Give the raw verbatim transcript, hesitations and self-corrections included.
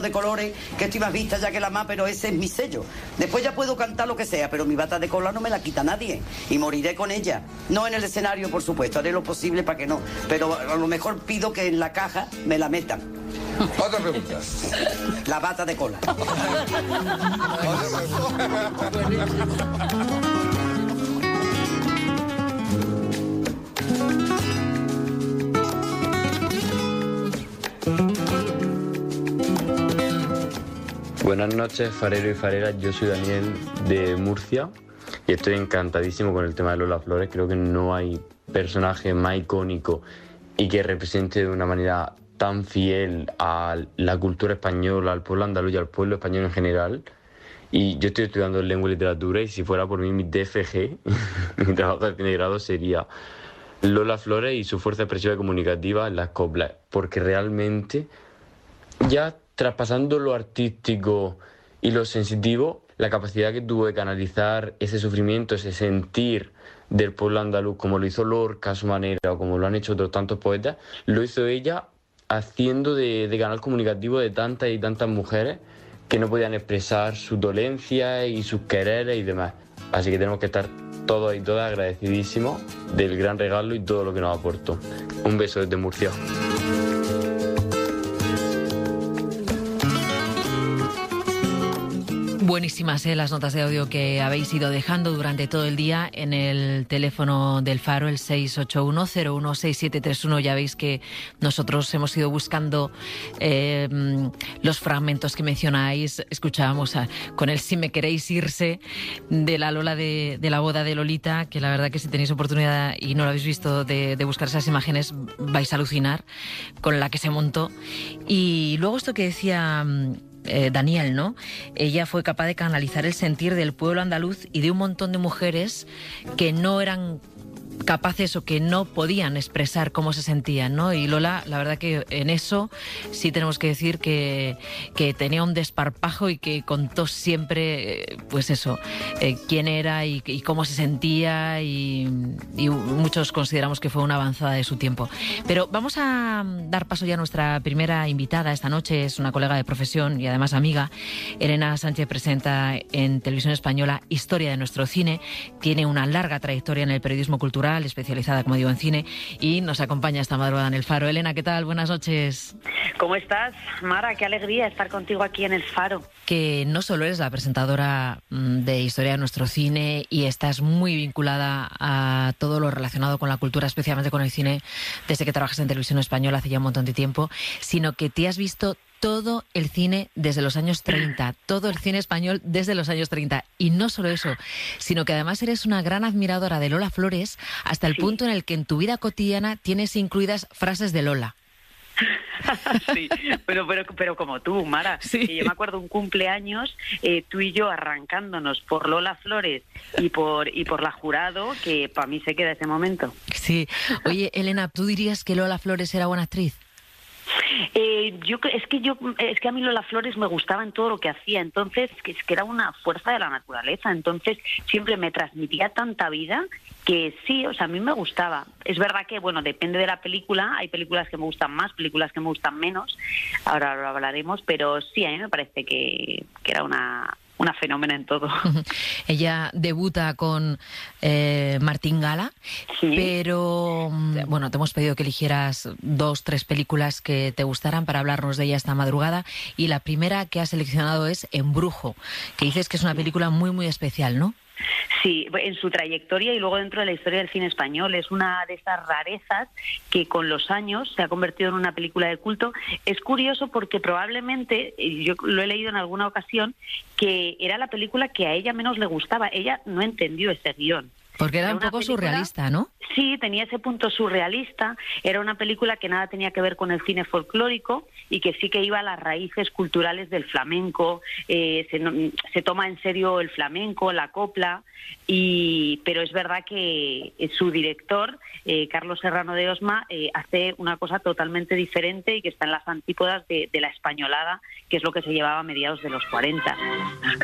de colores, que estoy más vista ya que la más, pero ese es mi sello. Después ya puedo cantar lo que sea, pero mi bata de cola no me la quita nadie y moriré con ella. No en el escenario, por supuesto, haré lo posible para que no, pero a lo mejor pido que en la caja me la metan. Otra pregunta. La bata de cola. Buenas noches, fareros y fareras. Yo soy Daniel de Murcia y estoy encantadísimo con el tema de Lola Flores. Creo que no hay personaje más icónico y que represente de una manera tan fiel a la cultura española, al pueblo andaluz y al pueblo español en general. Y yo estoy estudiando lengua y literatura y si fuera por mí mi D F G, mi trabajo de fin de grado sería Lola Flores y su fuerza expresiva y comunicativa en las coplas, porque realmente ya traspasando lo artístico y lo sensitivo, la capacidad que tuvo de canalizar ese sufrimiento, ese sentir del pueblo andaluz, como lo hizo Lorca a su manera o como lo han hecho otros tantos poetas, lo hizo ella haciendo de, de canal comunicativo de tantas y tantas mujeres que no podían expresar sus dolencias y sus quereres y demás. Así que tenemos que estar todos y todas agradecidísimos del gran regalo y todo lo que nos aportó. Un beso desde Murcia. Buenísimas, ¿eh? Las notas de audio que habéis ido dejando durante todo el día en el teléfono del Faro, el seis ocho uno cero uno seis siete tres uno. Ya veis que nosotros hemos ido buscando eh, los fragmentos que mencionáis. Escuchábamos a, con el Si me queréis irse de la Lola de, de la boda de Lolita, que la verdad que si tenéis oportunidad y no lo habéis visto de, de buscar esas imágenes vais a alucinar con la que se montó. Y luego esto que decía Eh, Daniel, ¿no? Ella fue capaz de canalizar el sentir del pueblo andaluz y de un montón de mujeres que no eran capaces o que no podían expresar cómo se sentían, ¿no? Y Lola, la verdad que en eso sí tenemos que decir que, que tenía un desparpajo y que contó siempre, pues eso, eh, quién era y, y cómo se sentía y, y muchos consideramos que fue una avanzada de su tiempo. Pero vamos a dar paso ya a nuestra primera invitada esta noche. Es una colega de profesión y además amiga. Elena Sánchez presenta en Televisión Española Historia de nuestro cine. Tiene una larga trayectoria en el periodismo cultural, especializada, como digo, en cine, y nos acompaña esta madrugada en el Faro. Elena, ¿qué tal? Buenas noches. ¿Cómo estás, Mara? Qué alegría estar contigo aquí en el Faro. Que no solo eres la presentadora de Historia de nuestro cine y estás muy vinculada a todo lo relacionado con la cultura, especialmente con el cine, desde que trabajas en Televisión Española hace ya un montón de tiempo, sino que te has visto todo el cine desde los años treinta, todo el cine español desde los años treinta. Y no solo eso, sino que además eres una gran admiradora de Lola Flores, hasta el sí. punto en el que en tu vida cotidiana tienes incluidas frases de Lola. Sí, pero, pero, pero como tú, Mara, sí. que yo me acuerdo un cumpleaños, eh, tú y yo arrancándonos por Lola Flores y por y por La Jurado, que para mí se queda ese momento. Sí. Oye, Elena, ¿tú dirías que Lola Flores era buena actriz? Eh, yo es que yo es que a mí Lola Flores me gustaba en todo lo que hacía, entonces que es que era una fuerza de la naturaleza, entonces siempre me transmitía tanta vida que sí, o sea, a mí me gustaba. Es verdad que, bueno, depende de la película, hay películas que me gustan más, películas que me gustan menos, ahora lo hablaremos, pero sí, a mí me parece que, que era una una fenómena en todo. Ella debuta con eh, Martín Gala, sí. pero bueno, te hemos pedido que eligieras dos, tres películas que te gustaran para hablarnos de ella esta madrugada, y la primera que has seleccionado es Embrujo, que dices que es una película muy, muy especial, ¿no? Sí, en su trayectoria y luego dentro de la historia del cine español. Es una de esas rarezas que con los años se ha convertido en una película de culto. Es curioso porque probablemente, yo lo he leído en alguna ocasión, que era la película que a ella menos le gustaba. Ella no entendió ese guión. Porque era, era un poco película, surrealista, ¿no? Sí, tenía ese punto surrealista. Era una película que nada tenía que ver con el cine folclórico y que sí que iba a las raíces culturales del flamenco. Eh, se, se toma en serio el flamenco, la copla, y pero es verdad que su director, eh, Carlos Serrano de Osma, eh, hace una cosa totalmente diferente y que está en las antípodas de, de la españolada, que es lo que se llevaba a mediados de los cuarenta.